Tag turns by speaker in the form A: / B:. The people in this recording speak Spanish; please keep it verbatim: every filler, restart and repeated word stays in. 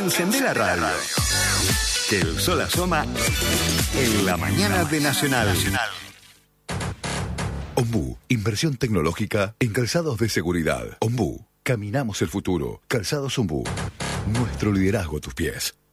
A: Encendé la radio. Que el sol asoma en la mañana de Nacional.
B: Ombú, inversión tecnológica en calzados de seguridad. Ombú, caminamos el futuro. Calzados Ombú. Nuestro liderazgo a tus pies.